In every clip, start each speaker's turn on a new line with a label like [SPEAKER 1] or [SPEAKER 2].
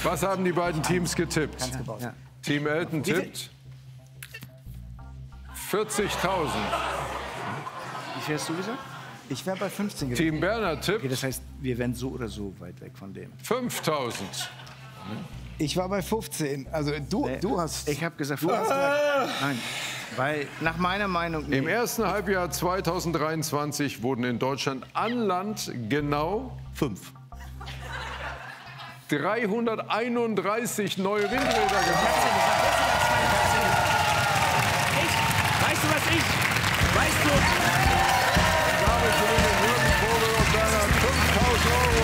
[SPEAKER 1] Was haben die beiden Teams getippt?
[SPEAKER 2] Ja.
[SPEAKER 1] Team Elton tippt 40.000.
[SPEAKER 2] Wie viel hast du gesagt?
[SPEAKER 3] Ich wäre bei 15 gewesen.
[SPEAKER 1] Team Bernhard
[SPEAKER 2] Okay,
[SPEAKER 1] tippt
[SPEAKER 2] das heißt, wir wären so oder so weit weg von dem.
[SPEAKER 1] 5.000.
[SPEAKER 3] Ich war bei 15. Also du hast...
[SPEAKER 2] Ich habe gesagt,
[SPEAKER 3] Du hast gesagt,
[SPEAKER 2] nein, weil nach meiner Meinung
[SPEAKER 1] Im ersten Halbjahr 2023 wurden in Deutschland an Land genau 331 neue Windräder gebaut.
[SPEAKER 4] Weißt du, was ich? Weißt du?
[SPEAKER 1] Damit gewinnen Jürgen Vogel und Bernhard 5.000 Euro.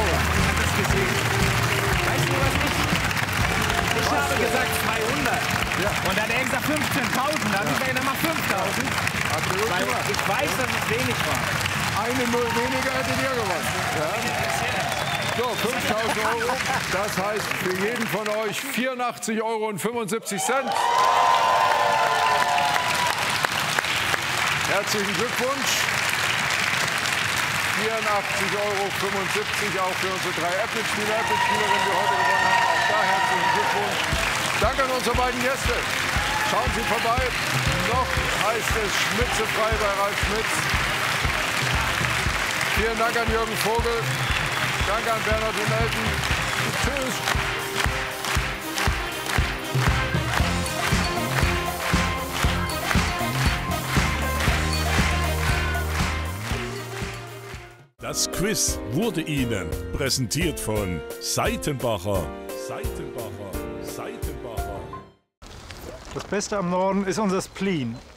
[SPEAKER 4] Weißt du, was ich? Ich habe gesagt 200.
[SPEAKER 1] Ja.
[SPEAKER 4] Und dann hat er gesagt 15.000. Dann habe ich gesagt, mal 5.000.
[SPEAKER 1] Hat mir gut
[SPEAKER 4] Weil
[SPEAKER 1] gemacht.
[SPEAKER 4] ich weiß, dass es wenig war.
[SPEAKER 1] Eine Null weniger hättet ihr gewonnen. Ja? So, 5.000 Euro. Das heißt für jeden von euch 84,75 Euro. Herzlichen Glückwunsch. 84,75 Euro auch für unsere 3 Apple-Spielerinnen, die heute gewonnen haben. Auch da herzlichen Glückwunsch. Danke an unsere beiden Gäste. Schauen Sie vorbei. Noch heißt es schmitzefrei bei Ralf Schmitz. Vielen Dank an Jürgen Vogel. Danke an Bernhard und Elton. Tschüss.
[SPEAKER 5] Das Quiz wurde Ihnen präsentiert von Seitenbacher. Seitenbacher. Seitenbacher.
[SPEAKER 6] Das Beste am Norden ist unser Spleen.